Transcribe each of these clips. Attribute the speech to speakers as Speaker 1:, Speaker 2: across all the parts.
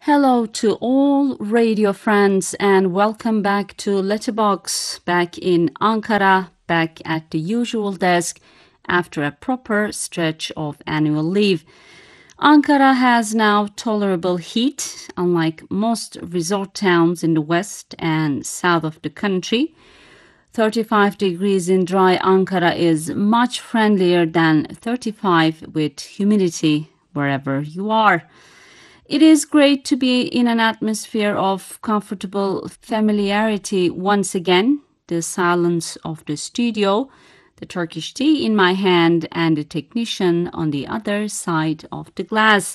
Speaker 1: Hello to all radio friends and welcome back to Letterbox, back in Ankara, back at the usual desk after a proper stretch of annual leave. Ankara has now tolerable heat, unlike most resort towns in the west and south of the country. 35 degrees in dry Ankara is much friendlier than 35 with humidity wherever you are. It is great to be in an atmosphere of comfortable familiarity once again. The silence of the studio, the Turkish tea in my hand, and the technician on the other side of the glass.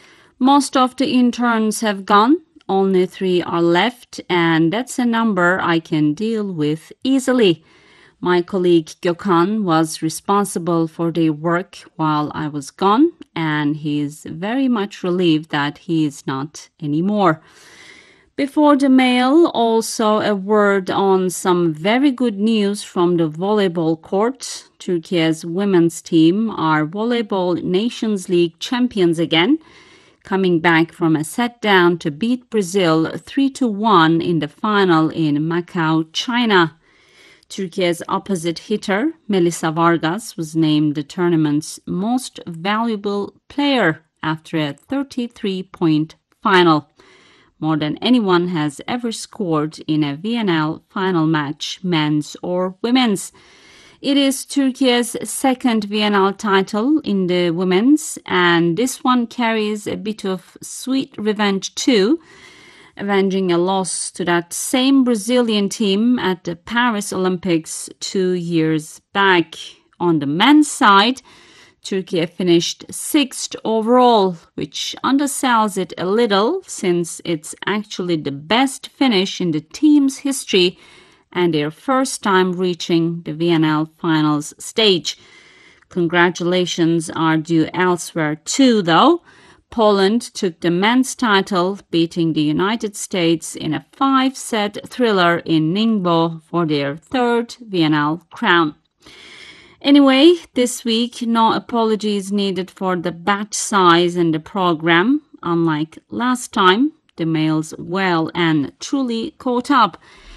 Speaker 1: Most of the interns have gone. Only 3 are left, and that's a number I can deal with easily. My colleague Gökhan was responsible for their work while I was gone, and he is very much relieved that he is not anymore. Before the mail, also a word on some very good news from the volleyball court. Turkey's women's team are Volleyball Nations League champions again, coming back from a set down to beat Brazil 3-1 in the final in Macau, China. Turkey's opposite hitter, Melissa Vargas, was named the tournament's most valuable player after a 33-point final, more than anyone has ever scored in a VNL final match, men's or women's. It is Turkey's second VNL title in the women's, and this one carries a bit of sweet revenge too, avenging a loss to that same Brazilian team at the Paris Olympics 2 years back. On the men's side, Turkey finished 6th overall, which undersells it a little since it's actually the best finish in the team's history and their first time reaching the VNL finals stage. Congratulations are due elsewhere too, though. Poland took the men's title, beating the United States in a 5-set thriller in Ningbo for their third VNL crown. Anyway, this week, no apologies needed for the batch size in the program. Unlike last time, the mails well and truly caught up.